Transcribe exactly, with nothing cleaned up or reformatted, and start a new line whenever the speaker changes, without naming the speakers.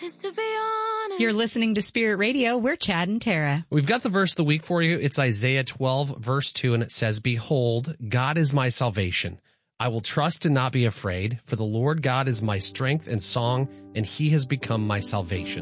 'Cause to be honest,
You're listening to Spirit Radio. We're Chad and Tara.
We've got the verse of the week for you. It's Isaiah twelve, verse two, and it says, Behold, God is my salvation. I will trust and not be afraid, for the Lord God is my strength and song, and he has become my salvation.